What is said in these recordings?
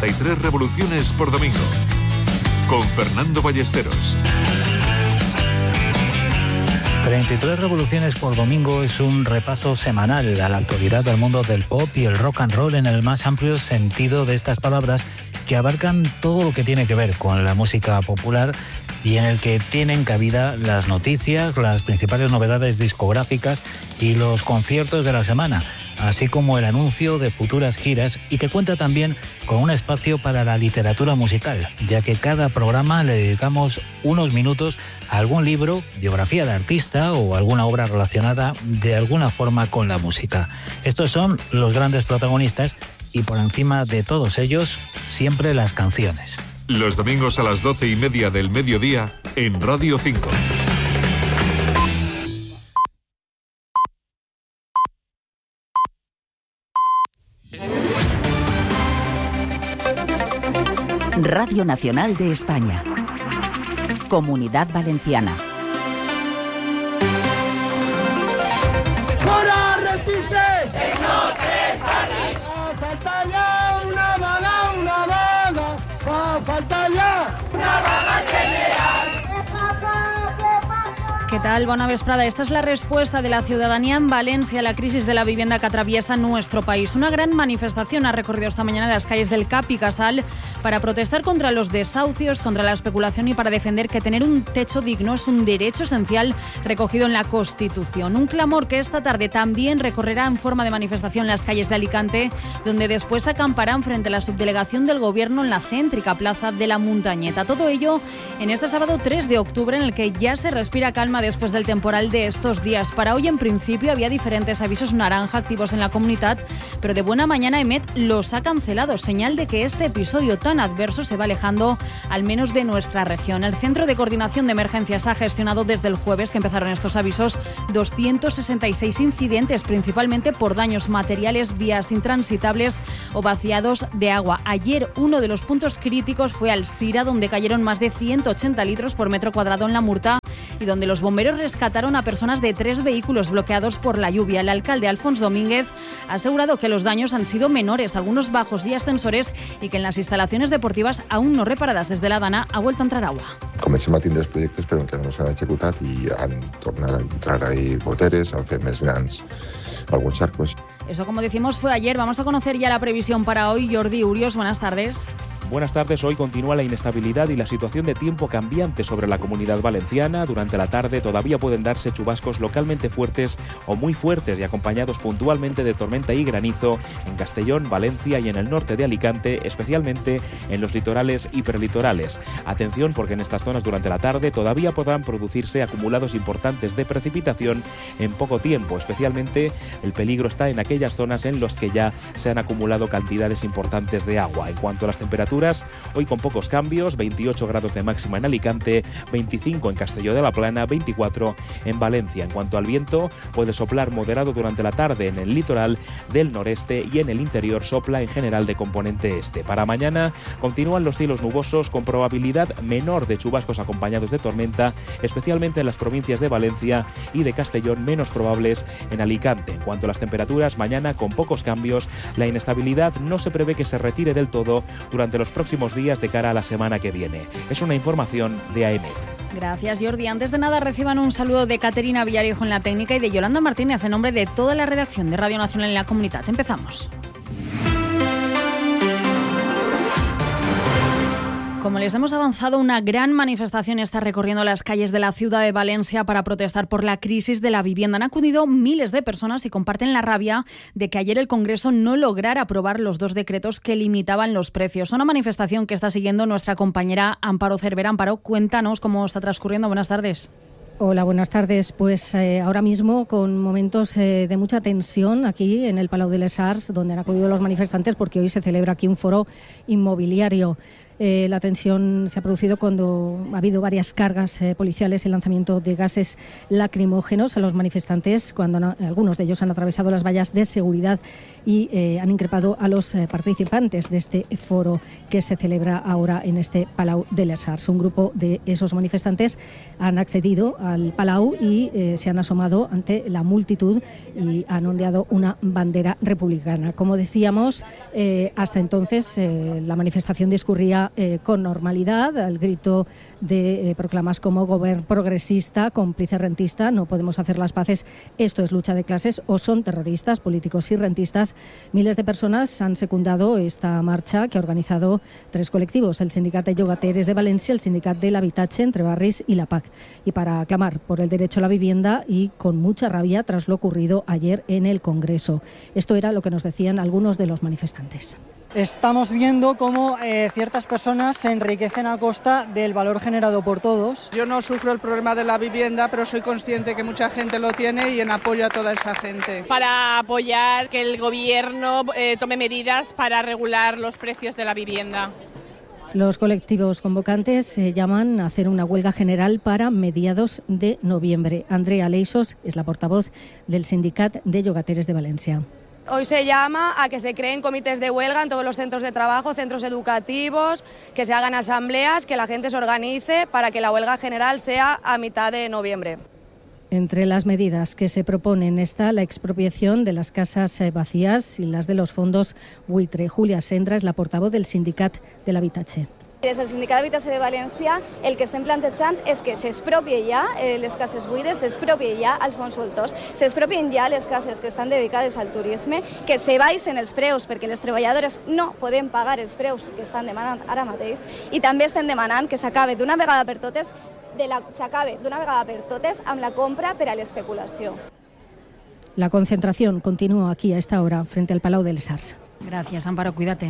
33 revoluciones por domingo. Con Fernando Ballesteros. 33 revoluciones por domingo es un repaso semanal a la actualidad del mundo del pop y el rock and roll en el más amplio sentido de estas palabras, que abarcan todo lo que tiene que ver con la música popular y en el que tienen cabida las noticias, las principales novedades discográficas y los conciertos de la semana, así como el anuncio de futuras giras, y que cuenta también con un espacio para la literatura musical, ya que cada programa le dedicamos unos minutos a algún libro, biografía de artista o alguna obra relacionada de alguna forma con la música. Estos son los grandes protagonistas y por encima de todos ellos, siempre las canciones. Los domingos a las 12:30 del mediodía en Radio 5. Radio Nacional de España. Comunidad Valenciana. ¡Fora Retices! ¡Que no te pare! ¡Falta ya una vaga! ¡Falta ya una vaga general! ¿Qué tal? Bona vesprada. Esta es la respuesta de la ciudadanía en Valencia a la crisis de la vivienda que atraviesa nuestro país. Una gran manifestación ha recorrido esta mañana las calles del Cap y Casal para protestar contra los desahucios, contra la especulación y para defender que tener un techo digno es un derecho esencial recogido en la Constitución. Un clamor que esta tarde también recorrerá en forma de manifestación las calles de Alicante, donde después acamparán frente a la subdelegación del Gobierno en la céntrica plaza de la Muntañeta. Todo ello en este sábado 3 de octubre, en el que ya se respira calma después del temporal de estos días. Para hoy, en principio, había diferentes avisos naranja activos en la comunidad, pero de buena mañana EMET los ha cancelado, señal de que este episodio tan adverso se va alejando al menos de nuestra región. El Centro de Coordinación de Emergencias ha gestionado desde el jueves que empezaron estos avisos 266 incidentes, principalmente por daños materiales, vías intransitables o vaciados de agua. Ayer uno de los puntos críticos fue Alsira, donde cayeron más de 180 litros por metro cuadrado en la Murta y donde los bomberos rescataron a personas de 3 vehículos bloqueados por la lluvia. El alcalde Alfons Domínguez ha asegurado que los daños han sido menores, algunos bajos y ascensores, y que en las instalaciones deportivas aún no reparadas desde la Dana ha vuelto a entrar agua. Comencem a tindre els projectes però encara no s'han executat i han tornat a entrar ahí goteres, han fet més grans alguns charcos. Eso, como decimos, fue ayer. Vamos a conocer ya la previsión para hoy. Jordi Urios, buenas tardes. Buenas tardes. Hoy continúa la inestabilidad y la situación de tiempo cambiante sobre la comunidad valenciana. Durante la tarde todavía pueden darse chubascos localmente fuertes o muy fuertes y acompañados puntualmente de tormenta y granizo en Castellón, Valencia y en el norte de Alicante, especialmente en los litorales y prelitorales. Atención, porque en estas zonas durante la tarde todavía podrán producirse acumulados importantes de precipitación en poco tiempo. Especialmente el peligro está en aquellas zonas en las que ya se han acumulado cantidades importantes de agua. En cuanto a las temperaturas, hoy con pocos cambios, 28 grados de máxima en Alicante, 25 en Castelló de la Plana, 24 en Valencia. En cuanto al viento, puede soplar moderado durante la tarde en el litoral del noreste y en el interior sopla en general de componente este. Para mañana continúan los cielos nubosos con probabilidad menor de chubascos acompañados de tormenta, especialmente en las provincias de Valencia y de Castellón, menos probables en Alicante. En cuanto a las temperaturas, mañana con pocos cambios, la inestabilidad no se prevé que se retire del todo durante los próximos días de cara a la semana que viene. Es una información de AEMET. Gracias, Jordi. Antes de nada, reciban un saludo de Caterina Villarejo en la técnica y de Yolanda Martínez en nombre de toda la redacción de Radio Nacional en la comunidad. Empezamos. Como les hemos avanzado, una gran manifestación está recorriendo las calles de la ciudad de Valencia para protestar por la crisis de la vivienda. Han acudido miles de personas y comparten la rabia de que ayer el Congreso no lograra aprobar los 2 decretos que limitaban los precios. Una manifestación que está siguiendo nuestra compañera Amparo Cervera. Amparo, cuéntanos cómo está transcurriendo. Buenas tardes. Hola, buenas tardes. Pues ahora mismo con momentos de mucha tensión aquí en el Palau de les Arts, donde han acudido los manifestantes porque hoy se celebra aquí un foro inmobiliario. La tensión se ha producido cuando ha habido varias cargas policiales y lanzamiento de gases lacrimógenos a los manifestantes, cuando algunos de ellos han atravesado las vallas de seguridad y han increpado a los participantes de este foro que se celebra ahora en este Palau de les Arts. Un grupo de esos manifestantes han accedido al Palau y se han asomado ante la multitud y han ondeado una bandera republicana. Como decíamos, hasta entonces la manifestación discurría con normalidad, al grito de proclamas como gobierno progresista, cómplice rentista, no podemos hacer las paces, esto es lucha de clases, o son terroristas, políticos y rentistas. Miles de personas han secundado esta marcha que ha organizado 3 colectivos, el Sindicat de Llogateres de Valencia, el Sindicat del Habitatge entre Barris y la PAC, y para clamar por el derecho a la vivienda y con mucha rabia tras lo ocurrido ayer en el Congreso. Esto era lo que nos decían algunos de los manifestantes. Estamos viendo cómo ciertas personas se enriquecen a costa del valor generado por todos. Yo no sufro el problema de la vivienda, pero soy consciente que mucha gente lo tiene y en apoyo a toda esa gente. Para apoyar que el gobierno tome medidas para regular los precios de la vivienda. Los colectivos convocantes llaman a hacer una huelga general para mediados de noviembre. Andrea Leisos es la portavoz del Sindicat de Llogateres de Valencia. Hoy se llama a que se creen comités de huelga en todos los centros de trabajo, centros educativos, que se hagan asambleas, que la gente se organice para que la huelga general sea a mitad de noviembre. Entre las medidas que se proponen está la expropiación de las casas vacías y las de los fondos buitre. Julia Sendra es la portavoz del Sindicat del Habitatge. Des del Sindicat d'Habitatge de València el que estem plantejant és que s'expropie ja les cases buides, s'expropie ja els fons voltors, s'expropien ja les cases que estan dedicades al turisme, que se baixen els preus perquè les treballadores no podem pagar els preus que estan demanant ara mateix, i també estem demanant que s'acabe d'una vegada per totes amb la compra per a l'especulació. La concentración continúa aquí a esta hora frente al Palau de les Arts. Gracias, Amparo, cuídate.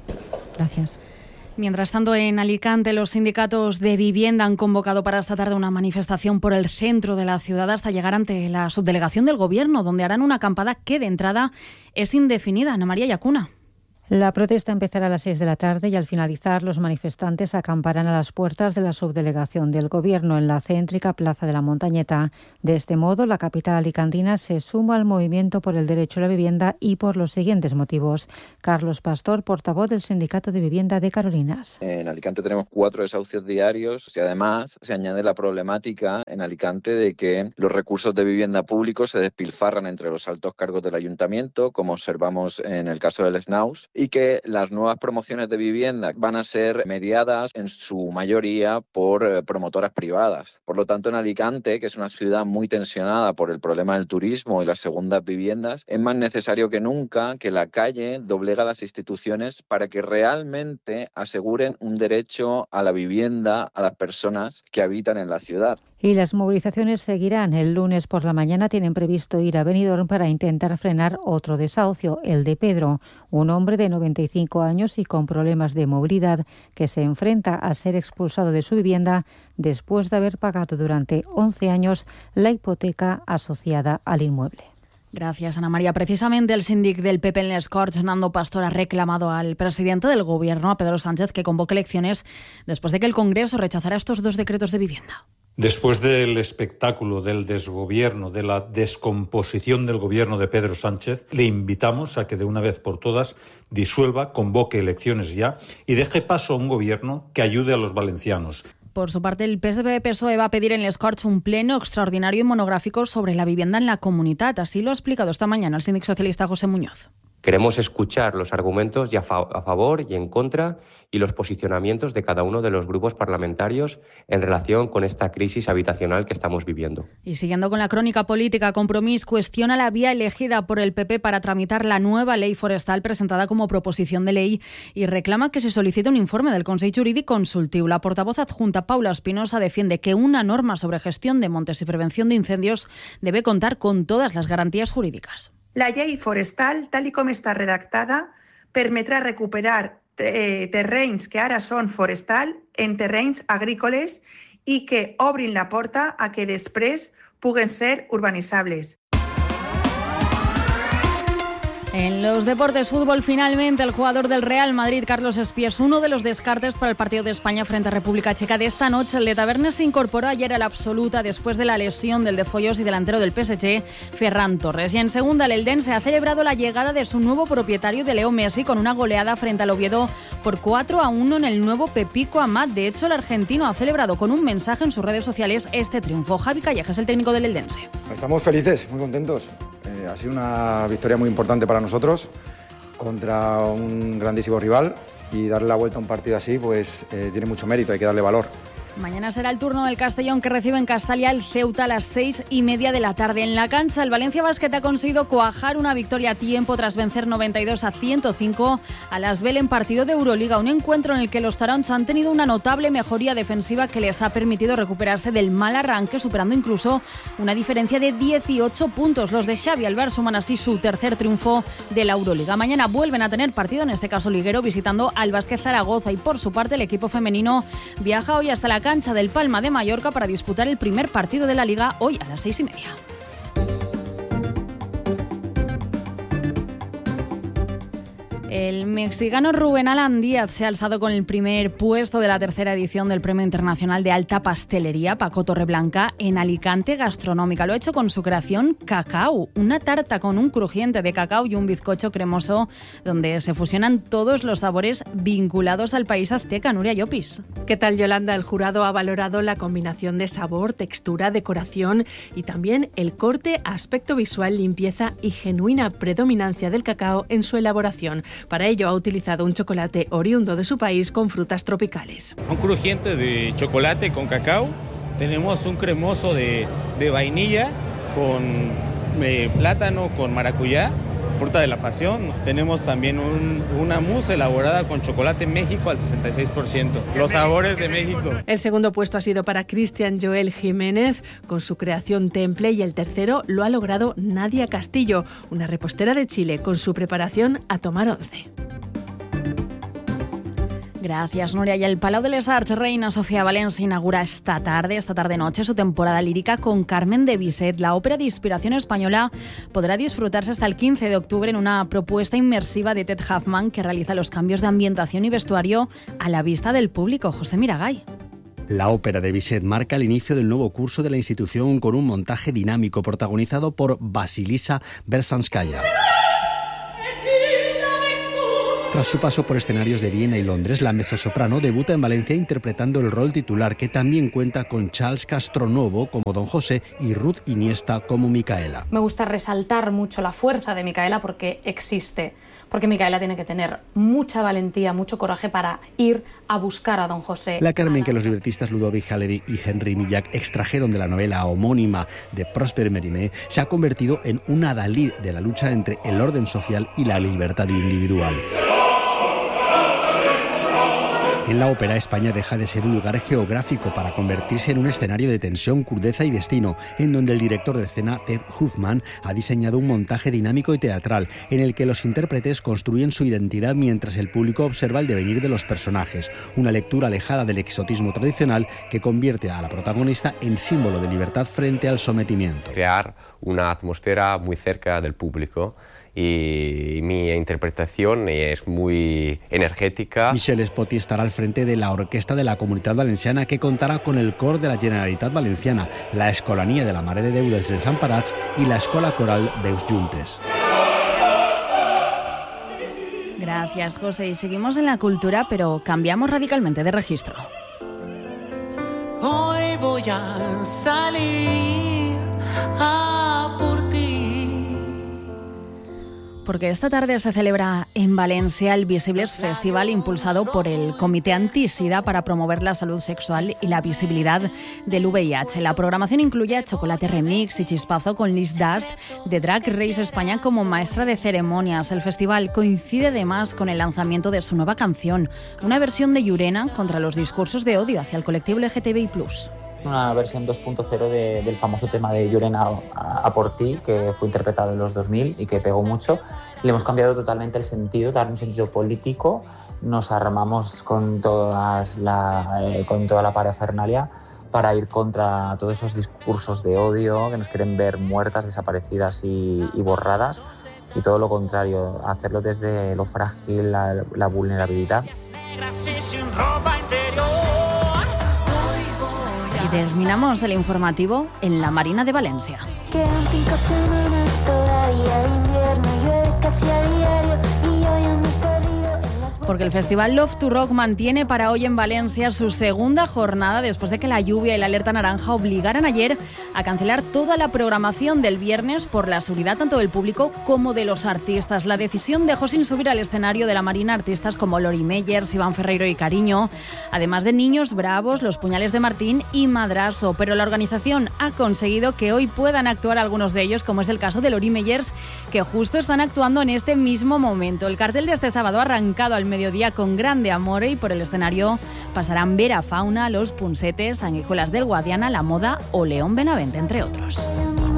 Gracias. Mientras tanto, en Alicante, los sindicatos de vivienda han convocado para esta tarde una manifestación por el centro de la ciudad hasta llegar ante la subdelegación del Gobierno, donde harán una acampada que de entrada es indefinida. Ana María Yacuna. La protesta empezará a las 6 de la tarde y al finalizar los manifestantes acamparán a las puertas de la subdelegación del Gobierno en la céntrica Plaza de la Montañeta. De este modo, la capital alicantina se suma al movimiento por el derecho a la vivienda y por los siguientes motivos. Carlos Pastor, portavoz del Sindicato de Vivienda de Carolinas. En Alicante tenemos 4 desahucios diarios y además se añade la problemática en Alicante de que los recursos de vivienda públicos se despilfarran entre los altos cargos del ayuntamiento, como observamos en el caso del SNAUS, y que las nuevas promociones de vivienda van a ser mediadas en su mayoría por promotoras privadas. Por lo tanto, en Alicante, que es una ciudad muy tensionada por el problema del turismo y las segundas viviendas, es más necesario que nunca que la calle doblega a las instituciones para que realmente aseguren un derecho a la vivienda a las personas que habitan en la ciudad. Y las movilizaciones seguirán. El lunes por la mañana tienen previsto ir a Benidorm para intentar frenar otro desahucio, el de Pedro, un hombre de 95 años y con problemas de movilidad que se enfrenta a ser expulsado de su vivienda después de haber pagado durante 11 años la hipoteca asociada al inmueble. Gracias, Ana María. Precisamente el síndic del PP en les Corts, Nando Pastor, ha reclamado al presidente del Gobierno, a Pedro Sánchez, que convoque elecciones después de que el Congreso rechazara estos 2 decretos de vivienda. Después del espectáculo del desgobierno, de la descomposición del gobierno de Pedro Sánchez, le invitamos a que de una vez por todas disuelva, convoque elecciones ya y deje paso a un gobierno que ayude a los valencianos. Por su parte, el PSPE-PSOE va a pedir en les Corts un pleno extraordinario y monográfico sobre la vivienda en la comunidad. Así lo ha explicado esta mañana el síndic socialista José Muñoz. Queremos escuchar los argumentos a favor y en contra y los posicionamientos de cada uno de los grupos parlamentarios en relación con esta crisis habitacional que estamos viviendo. Y siguiendo con la crónica política, Compromís cuestiona la vía elegida por el PP para tramitar la nueva ley forestal presentada como proposición de ley y reclama que se solicite un informe del Consell Jurídic Consultiu. La portavoz adjunta Paula Espinosa defiende que una norma sobre gestión de montes y prevención de incendios debe contar con todas las garantías jurídicas. La llei forestal, tal i com està redactada, permetrà recuperar terrenys que ara són forestal en terrenys agrícoles i que obrin la porta a que després puguen ser urbanitzables. En los deportes, fútbol, finalmente el jugador del Real Madrid, Carlos Espies, uno de los descartes para el partido de España frente a República Checa de esta noche. El de Tabernes se incorporó ayer a la absoluta después de la lesión del de Foyos y delantero del PSG, Ferran Torres. Y en segunda, el Eldense ha celebrado la llegada de su nuevo propietario, de Leo Messi, con una goleada frente al Oviedo por 4-1 en el nuevo Pepico Amat. De hecho, el argentino ha celebrado con un mensaje en sus redes sociales este triunfo. Javi Callejas, el técnico del Eldense. Estamos felices, muy contentos. Ha sido una victoria muy importante para nosotros contra un grandísimo rival, y darle la vuelta a un partido así pues tiene mucho mérito, hay que darle valor. Mañana será el turno del Castellón, que recibe en Castalia al Ceuta a las 6:30 de la tarde. En la cancha, el Valencia Basket ha conseguido cuajar una victoria a tiempo tras vencer 92-105 a las Asvel en partido de Euroliga. Un encuentro en el que los Tarons han tenido una notable mejoría defensiva que les ha permitido recuperarse del mal arranque, superando incluso una diferencia de 18 puntos. Los de Xavi Albar suman así su tercer triunfo de la Euroliga. Mañana vuelven a tener partido, en este caso liguero, visitando al Basket Zaragoza, y por su parte el equipo femenino viaja hoy hasta la cancha del Palma de Mallorca para disputar el primer partido de la Liga hoy a las 6:30. El mexicano Rubén Alan Díaz se ha alzado con el primer puesto de la tercera edición del Premio Internacional de Alta Pastelería Paco Torreblanca en Alicante Gastronómica. Lo ha hecho con su creación Cacao, una tarta con un crujiente de cacao y un bizcocho cremoso donde se fusionan todos los sabores vinculados al país azteca. Nuria Llopis. ¿Qué tal, Yolanda? El jurado ha valorado la combinación de sabor, textura, decoración y también el corte, aspecto visual, limpieza y genuina predominancia del cacao en su elaboración. Para ello ha utilizado un chocolate oriundo de su país con frutas tropicales. Un crujiente de chocolate con cacao, tenemos un cremoso de vainilla con plátano con maracuyá, fruta de la pasión. Tenemos también una mousse elaborada con chocolate México al 66%. Los sabores de México. El segundo puesto ha sido para Cristian Joel Jiménez con su creación Temple, y el tercero lo ha logrado Nadia Castillo, una repostera de Chile, con su preparación a tomar once. Gracias, Nuria. Y el Palau de les Arts Reina Sofía Valencia inaugura esta tarde-noche, su temporada lírica con Carmen de Bizet. La ópera de inspiración española podrá disfrutarse hasta el 15 de octubre en una propuesta inmersiva de Ted Huffman, que realiza los cambios de ambientación y vestuario a la vista del público. José Miragay. La ópera de Bizet marca el inicio del nuevo curso de la institución con un montaje dinámico protagonizado por Vasilisa Berzhanskaya. Tras su paso por escenarios de Viena y Londres, la mezzosoprano debuta en Valencia interpretando el rol titular, que también cuenta con Charles Castronovo como Don José y Ruth Iniesta como Micaela. Me gusta resaltar mucho la fuerza de Micaela porque existe, porque Micaela tiene que tener mucha valentía, mucho coraje para ir a buscar a Don José. La Carmen que los libretistas Ludovic Halevi y Henry Millac extrajeron de la novela homónima de Prosper Mérimée se ha convertido en una Dalí de la lucha entre el orden social y la libertad individual. En la ópera, España deja de ser un lugar geográfico para convertirse en un escenario de tensión, crudeza y destino, en donde el director de escena, Ted Huffman, ha diseñado un montaje dinámico y teatral en el que los intérpretes construyen su identidad mientras el público observa el devenir de los personajes. Una lectura alejada del exotismo tradicional que convierte a la protagonista en símbolo de libertad frente al sometimiento. Crear una atmósfera muy cerca del público. Y mi interpretación es muy energética. Michel Spotti estará al frente de la Orquesta de la Comunitat Valenciana, que contará con el cor de la Generalitat Valenciana, la Escolanía de la Mare de Déu dels Desemparats y la Escola Coral Veus Juntes. Gracias, José. Y seguimos en la cultura, pero cambiamos radicalmente de registro. Hoy voy a salir a por ti. Porque esta tarde se celebra en Valencia el Visibles Festival, impulsado por el Comité Antisida para promover la salud sexual y la visibilidad del VIH. La programación incluye Chocolate Remix y Chispazo con Liz Dust de Drag Race España como maestra de ceremonias. El festival coincide además con el lanzamiento de su nueva canción, una versión de Llurena contra los discursos de odio hacia el colectivo LGTBI+. Una versión 2.0 del famoso tema de Llurena a por ti, que fue interpretado en los 2000 y que pegó mucho. Le hemos cambiado totalmente el sentido, dar un sentido político. Nos armamos con toda la parafernalia para ir contra todos esos discursos de odio que nos quieren ver muertas, desaparecidas y borradas. y todo lo contrario, hacerlo desde lo frágil, la vulnerabilidad. Y terminamos el informativo en la Marina de Valencia. Quedan 5 semanas todavía de invierno, llueve casi a diario y yo ya me he perdido en las... Porque el Festival Love to Rock mantiene para hoy en Valencia su segunda jornada después de que la lluvia y la alerta naranja obligaran ayer a cancelar toda la programación del viernes por la seguridad tanto del público como de los artistas. La decisión dejó sin subir al escenario de la Marina artistas como Lori Meyers, Iván Ferreiro y Cariño, además de Niños Bravos, Los Puñales de Martín y Madrazo, pero la organización ha conseguido que hoy puedan actuar algunos de ellos, como es el caso de Lori Meyers, que justo están actuando en este mismo momento. El cartel de este sábado ha arrancado al mediodía con Grande Amore y por el escenario pasarán Vera Fauna, Los Punsetes, Sanguijuelas del Guadiana, La Moda o León Benavente, entre otros.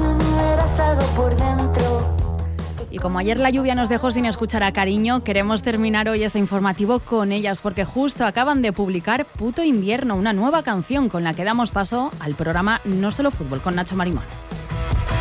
Y como ayer la lluvia nos dejó sin escuchar a Cariño, queremos terminar hoy este informativo con ellas porque justo acaban de publicar Puto Invierno, una nueva canción con la que damos paso al programa No Solo Fútbol con Nacho Marimón.